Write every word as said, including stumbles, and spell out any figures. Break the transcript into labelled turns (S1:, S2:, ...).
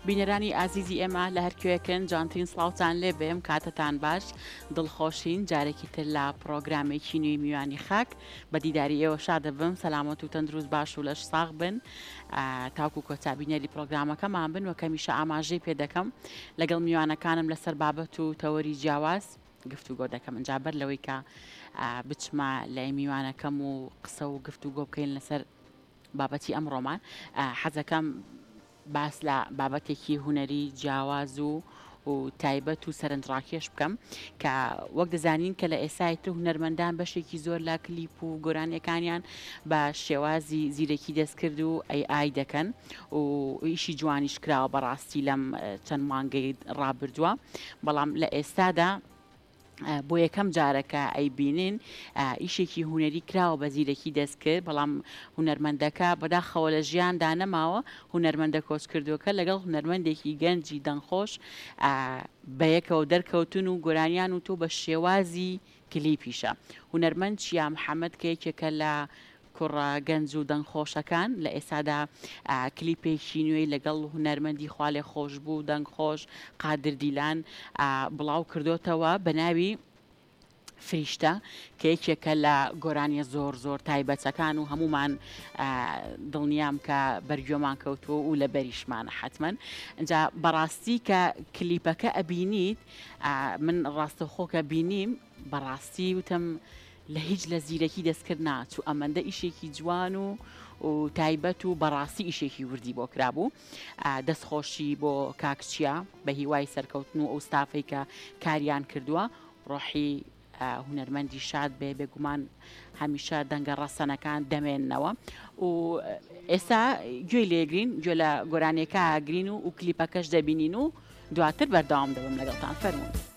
S1: بینەرانی ئازیزی ئێمە لە هەرکوێکن جانترین سڵاوتان لێ بێم کاتتان باش دڵخۆشین جارێکی تر لە پرۆگرامێکی نوێی میوانی خاک بە دیداری ئێوە شاد دەبم سەلامەت و تەندروست باش و لەش ساغ بن تاوکو کۆچابینەری پرۆگرامەکەمان بن و کەمیشە ئاماژەی پێ دەکەم لەگەڵ میوانەکانم لەسەر بابەت و تەوەری جیاواز گفتوگۆ دەکەم ئەنجابەر لەوەی کە بچمە لای میوانەکەم و قسە و گفتوگۆ بکەین لەسەر بابەتی ئەمڕۆمان حەزەکەم باس لە بابەتێکی هوەری جیاواز و و تایبەت و سەرنجڕاکێش بکەم کە وەک دەزانین کە لە ئێسایتر هونەرمەندان بەشێکی زۆر لە کلیپ و گۆرانیەکانیان بە شێوازی زیرەکی دەستکرد و ئەی ئای دەکەن و ئیشی جوانیش کراوە بەڕاستی لەم چەند مانگەی ڕابردووە بەڵام لە ئێستادا بۆ یەکەم جارەکە ئەی بینین ئیشێکی هوەری کراوە بە زیرەکی دەستکرد بەڵام هونەرمەندەکە بەداخەوە لە ژیاندا نەماوە هونەرمەندە کۆچ کردووەکە لەگەڵ هونەرمەندێکی گەنجی دەنگخۆش بە یەکەوە دەرکەوتن و گۆرانیان و تۆ بە شێوازی کلیپیشە هونەرمەند چیا محەممەد کە یەکێکە لە کوڕە گەنج و دەنگخۆشەکان لە ئێسادا کلیپێکی نوێی لەگەڵ هونەرمەندی خوالێ خۆش بوو دەنگخۆش قادردیلان بڵاو کردوتەوە بە ناوی فریشتە کە یەکێکە لە گۆرانیە زۆر زۆر تایبەتەکان و هەمومان دڵنیام کە بەرگۆمان کەوتووە و لە بەریشمانە حتمما اینجا بەڕاستی کە کلیپەکە ئەبینیت من ڕاستەخۆکە بینیم بەڕاستی وتم لە هیچ لە زیرەکی دەستکرد ناچوو ئەمەندە ئیشێکی جوان و و تایبەت و بەڕاستی ئیشێکی وردی بۆ کرابوو دەستخۆشی بۆ کاکچیا بە هیوای سەرکەوتن و ئەو ستافەی کە کاریان کردووە ڕۆحی هونەرمەندی شاد بێ بێگومان هەمیشە دەنگە ڕەسەنەکان دەمێننەوە و ئێستا گوێی لێگرین گوێ لە گۆرانێکە ئاگرین و و کلیپەکەش دەبینین و دواتر بەردەوام دەبم لەگەڵتان فەرموون.